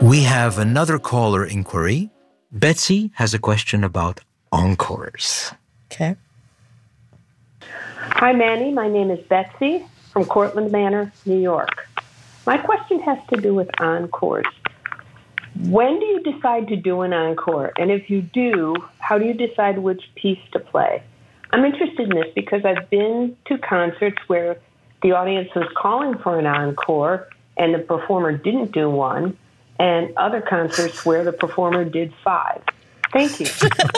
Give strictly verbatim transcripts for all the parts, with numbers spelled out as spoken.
We have another caller inquiry. Betsy has a question about encores. Okay. Hi, Manny. My name is Betsy from Cortlandt Manor, New York. My question has to do with encores. When do you decide to do an encore? And if you do, how do you decide which piece to play? I'm interested in this because I've been to concerts where the audience was calling for an encore and the performer didn't do one, and other concerts where the performer did five. Thank you.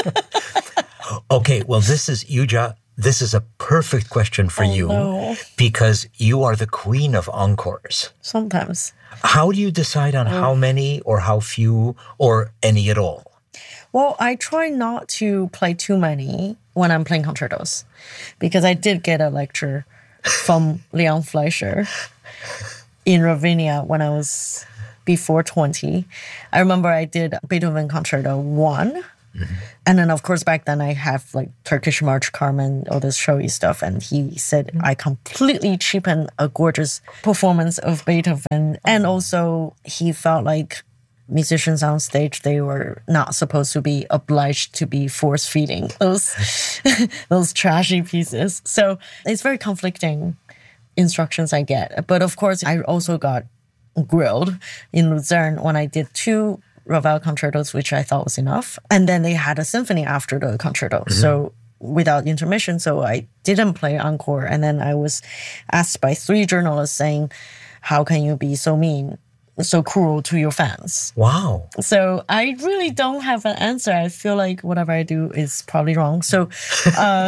Okay, well, this is, Yuja, this is a perfect question for Oh, you no. because you are the queen of encores. Sometimes. How do you decide on how many or how few or any at all? Well, I try not to play too many when I'm playing concertos because I did get a lecture from Leon Fleischer in Ravinia when I was before twenty. I remember I did Beethoven Concerto one. Mm-hmm. And then, of course, back then I have like Turkish March, Carmen, all this showy stuff. And he said mm-hmm. I completely cheapened a gorgeous performance of Beethoven. And also he felt like musicians on stage, they were not supposed to be obliged to be force feeding those, those trashy pieces. So it's very conflicting instructions I get. But of course, I also got grilled in Lucerne when I did two Ravel concertos, which I thought was enough. And then they had a symphony after the concerto. Mm-hmm. So without intermission, so I didn't play encore. And then I was asked by three journalists saying, how can you be so mean, so cruel to your fans? Wow. So I really don't have an answer. I feel like whatever I do is probably wrong. So uh,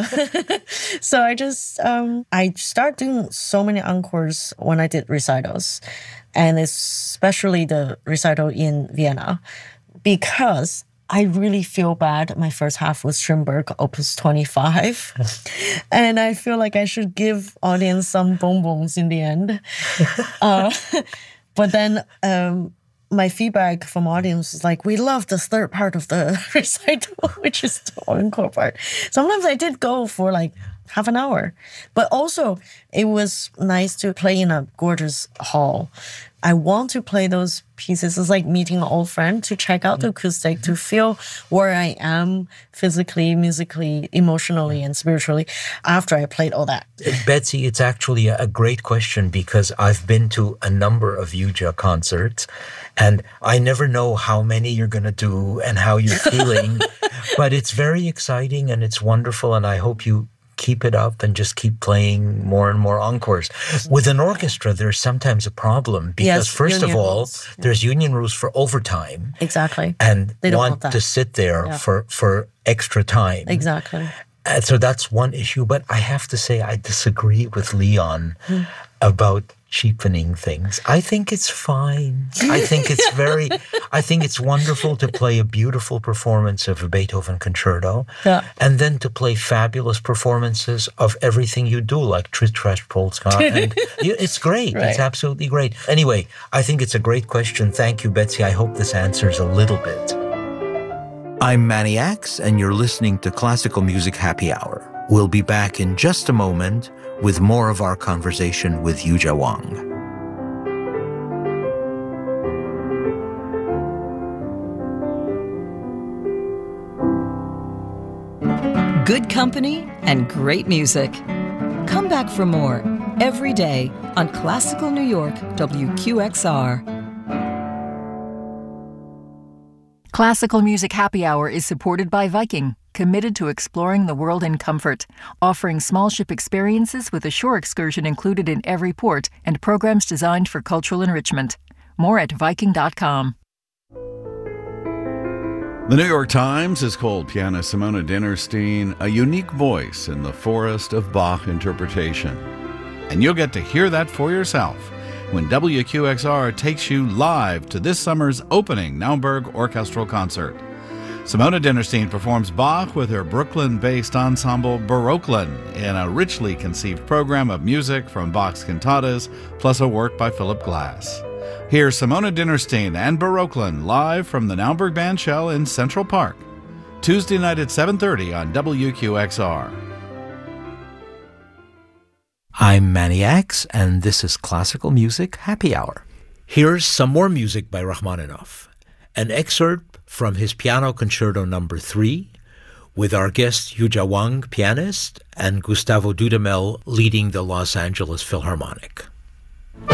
so I just, um, I started doing so many encores when I did recitals. And especially the recital in Vienna, because I really feel bad. My first half was Schoenberg, Opus twenty-five. And I feel like I should give audience some bonbons in the end. uh, but then um, my feedback from audience is like, we love the third part of the recital, which is the encore part. Sometimes I did go for like half an hour. But also, it was nice to play in a gorgeous hall. I want to play those pieces. It's like meeting an old friend to check out the acoustic, to feel where I am physically, musically, emotionally, and spiritually after I played all that. Betsy, it's actually a great question because I've been to a number of Yuja concerts and I never know how many you're going to do and how you're feeling. But it's very exciting and it's wonderful, and I hope you keep it up and just keep playing more and more encores. With an orchestra, there's sometimes a problem because, yes, first of all, rules. there's union rules for overtime. Exactly. And they don't want, want that. to sit there yeah. for, for extra time. Exactly. And so that's one issue. But I have to say, I disagree with Leon mm. about cheapening things. I think it's fine. I think it's very, I think it's wonderful to play a beautiful performance of a Beethoven concerto yeah. and then to play fabulous performances of everything you do, like Tritt Trash Polska. And it's great. Right. It's absolutely great. Anyway, I think it's a great question. Thank you, Betsy. I hope this answers a little bit. I'm Manny Axe, and you're listening to Classical Music Happy Hour. We'll be back in just a moment with more of our conversation with Yuja Wang. Good company and great music. Come back for more every day on Classical New York W Q X R. Classical Music Happy Hour is supported by Viking, committed to exploring the world in comfort, offering small ship experiences with a shore excursion included in every port and programs designed for cultural enrichment. More at viking dot com. The New York Times has called pianist Simona Dinnerstein a unique voice in the forest of Bach interpretation. And you'll get to hear that for yourself when W Q X R takes you live to this summer's opening Naumburg Orchestral Concert. Simona Dinnerstein performs Bach with her Brooklyn-based ensemble Baroqueland in a richly conceived program of music from Bach's cantatas, plus a work by Philip Glass. Hear Simona Dinnerstein and Baroqueland live from the Naumburg Bandshell in Central Park, Tuesday night at seven thirty on W Q X R. I'm Manny Axe, and this is Classical Music Happy Hour. Here's some more music by Rachmaninoff, an excerpt from his Piano Concerto Number three, with our guest Yuja Wang, pianist, and Gustavo Dudamel leading the Los Angeles Philharmonic.